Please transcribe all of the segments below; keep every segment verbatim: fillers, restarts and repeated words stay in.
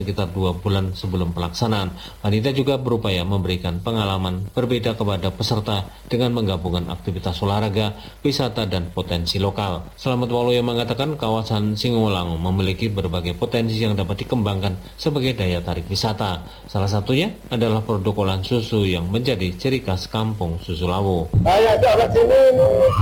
sekitar dua bulan sebelum pelaksanaan. Panitia juga berupaya memberikan pengalaman berbeda kepada peserta dengan menggabungkan aktivitas olahraga, wisata, dan potensi lokal. Selamat Waluyo mengatakan kawasan Singolango memiliki berbagai potensi yang dapat dikembangkan sebagai daya tarik wisata. Salah satunya adalah produk olahan susu yang menjadi ciri khas kampung Susu Lawu. Saya dapat sini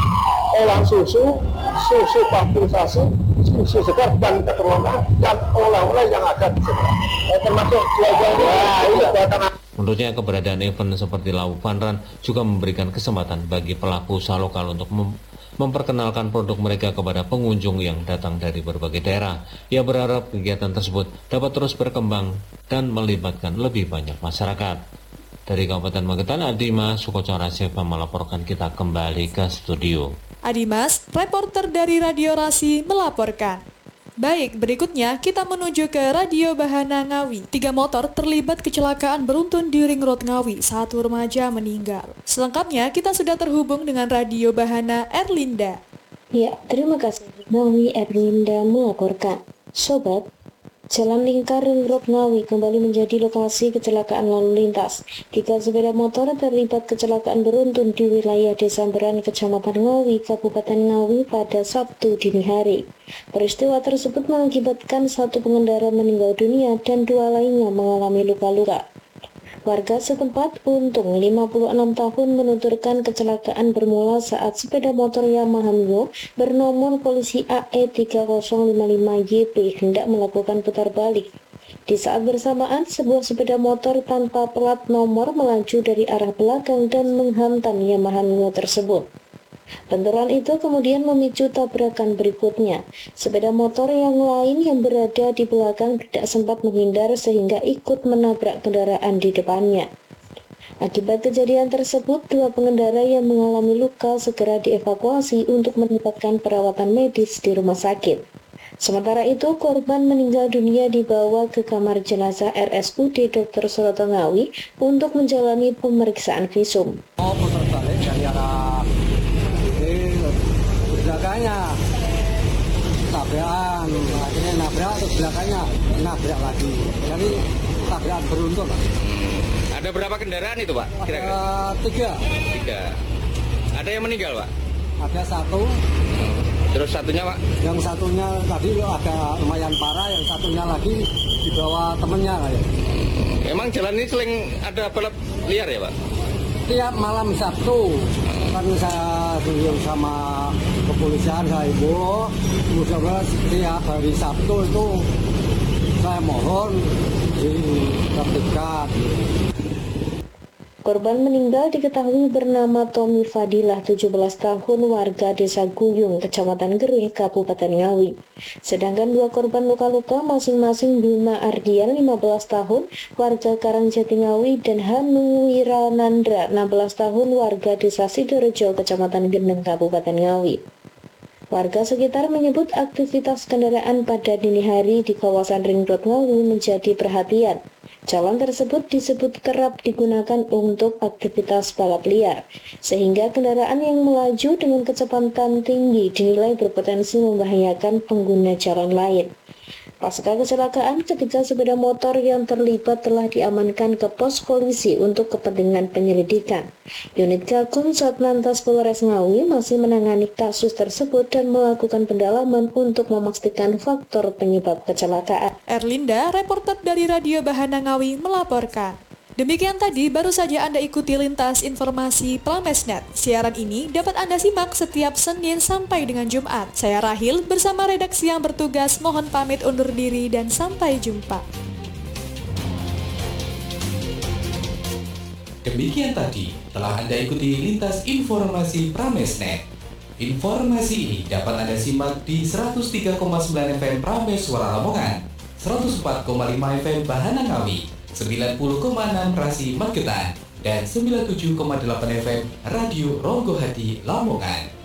olahan susu, susu pasteurisasi, susu segar dan keturunan dan oleh-oleh yang ada di sini. Termasuk jual-jualnya. Menurutnya keberadaan event seperti Lawu Fun Run juga memberikan kesempatan bagi pelaku usaha lokal untuk mem memperkenalkan produk mereka kepada pengunjung yang datang dari berbagai daerah. Ia berharap kegiatan tersebut dapat terus berkembang dan melibatkan lebih banyak masyarakat. Dari Kabupaten Magetan, Adimas Sukoco-Raseva melaporkan. Kita kembali ke studio. Adimas, reporter dari Radio Rasi melaporkan. Baik, berikutnya kita menuju ke Radio Bahana Ngawi. Tiga motor terlibat kecelakaan beruntun di Ring Road Ngawi. Satu remaja meninggal. Selengkapnya kita sudah terhubung dengan Radio Bahana Erlinda. Ya, terima kasih. Ngawi Erlinda melaporkan. Sobat, Jalan Lingkar Ring Road Ngawi kembali menjadi lokasi kecelakaan lalu lintas. Tiga sepeda motor terlibat kecelakaan beruntun di wilayah Desa Beran, Kecamatan Ngawi, Kabupaten Ngawi pada Sabtu dini hari. Peristiwa tersebut mengakibatkan satu pengendara meninggal dunia dan dua lainnya mengalami luka-luka. Warga setempat Untung lima puluh enam tahun menuturkan kecelakaan bermula saat sepeda motor Yamaha Mio bernomor polisi A E tiga nol lima lima Y P hendak melakukan putar balik. Di saat bersamaan, sebuah sepeda motor tanpa plat nomor melaju dari arah belakang dan menghantam Yamaha Mio tersebut. Benturan itu kemudian memicu tabrakan berikutnya. Sepeda motor yang lain yang berada di belakang tidak sempat menghindar sehingga ikut menabrak kendaraan di depannya. Akibat kejadian tersebut, dua pengendara yang mengalami luka segera dievakuasi untuk mendapatkan perawatan medis di rumah sakit. Sementara itu, korban meninggal dunia dibawa ke kamar jenazah R S U D Dokter Suroto Ngawi untuk menjalani pemeriksaan visum. Oh, putar balik dari arah belakangnya tabrakan, akhirnya nabrak, terus belakangnya nabrak lagi. Jadi tabrakan beruntun. Hmm. Ada berapa kendaraan itu, Pak? Kira-kira? Ada tiga. Tiga. Ada yang meninggal, Pak? Ada satu. Terus satunya, Pak? Yang satunya tadi agak lumayan parah, yang satunya lagi dibawa temennya kayak. Emang jalan ini sering ada balap liar ya, Pak? Tiap malam Sabtu kan saya dulu sama kepolisian saya ibu, mudah-mudahan setiap hari Sabtu itu saya mohon ditertibkan. Korban meninggal diketahui bernama Tommy Fadilah, tujuh belas tahun, warga Desa Guyung, Kecamatan Gerih, Kabupaten Ngawi. Sedangkan dua korban luka-luka masing-masing Bima Ardian, lima belas tahun, warga Karangjati Ngawi, dan Hanu Wiranandra, enam belas tahun, warga Desa Sidorejo, Kecamatan Gendeng, Kabupaten Ngawi. Warga sekitar menyebut aktivitas kendaraan pada dini hari di kawasan Ring Road Ngawi menjadi perhatian. Jalan tersebut disebut kerap digunakan untuk aktivitas balap liar, sehingga kendaraan yang melaju dengan kecepatan tinggi dinilai berpotensi membahayakan pengguna jalan lain. Pasca kecelakaan, ketiga sepeda motor yang terlibat telah diamankan ke pos polisi untuk kepentingan penyelidikan. Unit Gakum Satlantas Polres Ngawi masih menangani kasus tersebut dan melakukan pendalaman untuk memastikan faktor penyebab kecelakaan. Erlinda, reporter dari Radio Bahana Ngawi melaporkan. Demikian tadi baru saja Anda ikuti lintas informasi Pramesnet. Siaran ini dapat Anda simak setiap Senin sampai dengan Jumat. Saya Rahil bersama redaksi yang bertugas mohon pamit undur diri dan sampai jumpa. Demikian tadi telah Anda ikuti lintas informasi Pramesnet. Informasi ini dapat Anda simak di seratus tiga koma sembilan F M Prames Suara Lamongan, seratus empat koma lima F M Bahana Ngawi, sembilan puluh koma enam Rasi Magetan, dan sembilan puluh tujuh koma delapan F M Radio Ronggo Hati Lamongan.